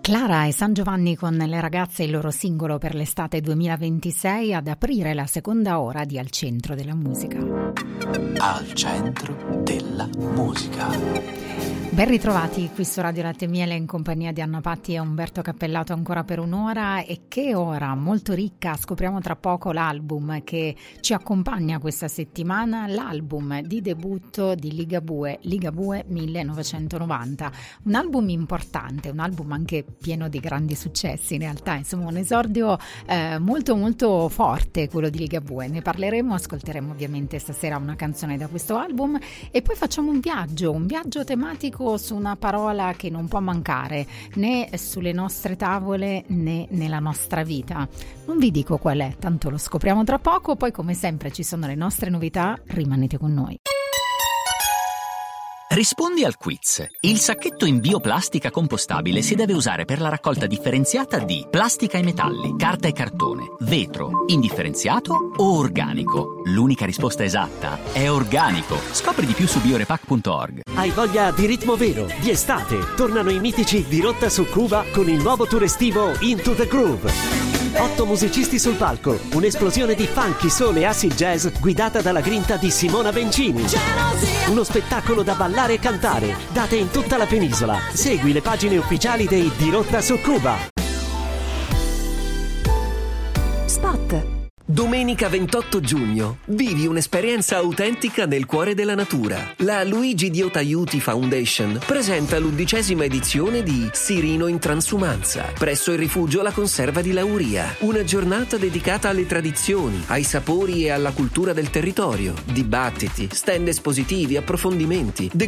Clara e San Giovanni con le ragazze, il loro singolo per l'estate 2026, ad aprire la seconda ora di Al Centro della Musica. Al Centro della Musica. Ben ritrovati qui su Radio Latte e Miele in compagnia di Anna Patti e Umberto Cappellato ancora per un'ora. E che ora molto ricca, scopriamo tra poco l'album che ci accompagna questa settimana, l'album di debutto di Ligabue 1990, un album importante, un album anche pieno di grandi successi in realtà, insomma un esordio molto molto forte quello di Ligabue. Ne parleremo, ascolteremo ovviamente stasera una canzone da questo album e poi facciamo un viaggio tematico su una parola che non può mancare né sulle nostre tavole né nella nostra vita. Non vi dico qual è, tanto lo scopriamo tra poco, poi come sempre ci sono le nostre novità, rimanete con noi. Rispondi al quiz. Il sacchetto in bioplastica compostabile si deve usare per la raccolta differenziata di plastica e metalli, carta e cartone, vetro, indifferenziato o organico. L'unica risposta esatta è organico. Scopri di più su biorepack.org. Hai voglia di ritmo vero, di estate? Tornano i mitici di Rotta su Cuba con il nuovo tour estivo Into the Groove. 8 musicisti sul palco, un'esplosione di funky, soul e acid jazz guidata dalla grinta di Simona Bencini. Uno spettacolo da ballare e cantare, date in tutta la penisola. Segui le pagine ufficiali dei Di Rotta su Cuba. Spot. Domenica 28 giugno vivi un'esperienza autentica nel cuore della natura. La Luigi Diotta Aiuti Foundation presenta l'11ª edizione di Sirino in Transumanza presso il rifugio La Conserva di Lauria. Una giornata dedicata alle tradizioni, ai sapori e alla cultura del territorio. Dibattiti, stand espositivi, approfondimenti,